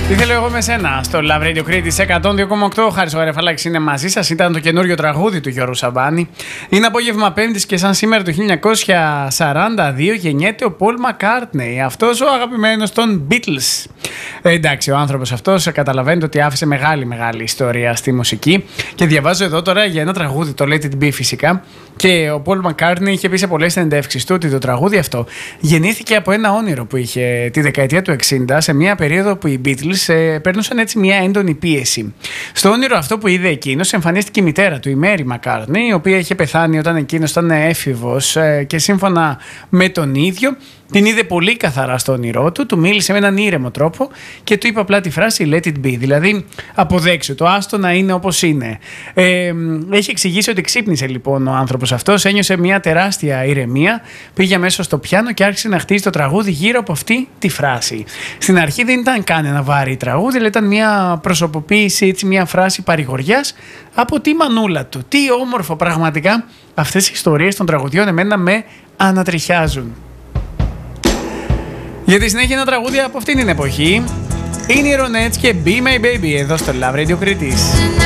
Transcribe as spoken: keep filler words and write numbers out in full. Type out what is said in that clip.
Τι θέλω εγώ με σένα στο Love Radio Crete εκατόν δύο κόμμα οκτώ. Ο Χάρης ο Γαρεφαλάκης είναι μαζί σας. Ήταν το καινούριο τραγούδι του Γιώργου Σαμπάνη. Είναι απόγευμα Πέμπτης και σαν σήμερα το χίλια εννιακόσια σαράντα δύο γεννιέται ο Πολ Μακκάρτνεϊ. Αυτός ο αγαπημένος των Beatles. Ε, εντάξει, ο άνθρωπος αυτός καταλαβαίνετε ότι άφησε μεγάλη μεγάλη ιστορία στη μουσική. Και διαβάζω εδώ τώρα για ένα τραγούδι, το Let It Be φυσικά. Και ο Πολ Μακκάρτνεϊ είχε πει σε πολλές συνεντεύξεις του ότι το τραγούδι αυτό γεννήθηκε από ένα όνειρο που είχε τη δεκαετία του εξήντα, σε μια περίοδο που οι Beatles ε, παίρνουσαν έτσι μια έντονη πίεση. Στο όνειρο αυτό που είδε εκείνος εμφανίστηκε η μητέρα του, η Μέρι Μακκάρτνεϊ, η οποία είχε πεθάνει όταν εκείνος ήταν έφηβος ε, και σύμφωνα με τον ίδιο την είδε πολύ καθαρά στο όνειρό του, του μίλησε με έναν ήρεμο τρόπο και του είπε απλά τη φράση Let it be, δηλαδή αποδέξου το, άστο να είναι όπως είναι. Ε, έχει εξηγήσει ότι ξύπνησε λοιπόν ο άνθρωπος αυτός, ένιωσε μια τεράστια ηρεμία, πήγε αμέσως στο πιάνο και άρχισε να χτίζει το τραγούδι γύρω από αυτή τη φράση. Στην αρχή δεν ήταν καν ένα βάρη τραγούδι, αλλά ήταν μια προσωποποίηση, έτσι, μια φράση παρηγοριάς από τη μανούλα του. Τι όμορφο πραγματικά, αυτές οι ιστορίες των τραγουδιών εμένα με ανατριχιάζουν. Για τη συνέχεια ένα τραγούδι από αυτήν την εποχή είναι η Ronettes και Be My Baby εδώ στο Love Radio Crete.